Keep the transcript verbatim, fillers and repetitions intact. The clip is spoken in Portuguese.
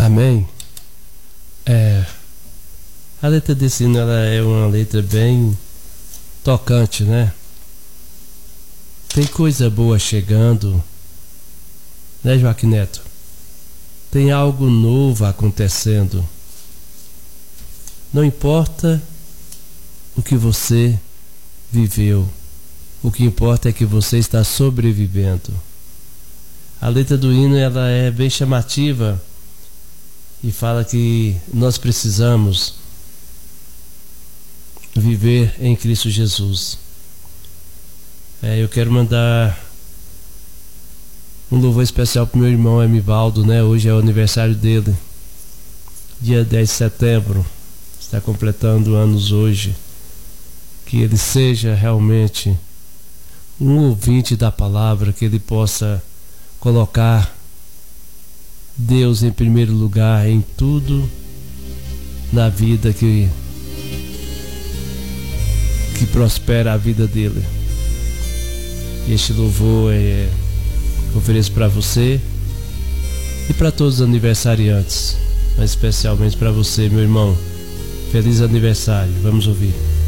Amém? É, a letra desse hino, ela é uma letra bem tocante, né? Tem coisa boa chegando, né, Joaquim Neto? Tem algo novo acontecendo. Não importa o que você viveu, o que importa é que você está sobrevivendo. A letra do hino, ela é bem chamativa e fala que nós precisamos viver em Cristo Jesus. É, eu quero mandar um louvor especial para o meu irmão Emivaldo, né? Hoje é o aniversário dele, dia dez de setembro, está completando anos hoje. Que ele seja realmente um ouvinte da palavra, que ele possa colocar Deus em primeiro lugar em tudo na vida, que que prospera a vida dele. Este louvor é ofereço para você e para todos os aniversariantes, mas especialmente para você, meu irmão. Feliz aniversário. Vamos ouvir.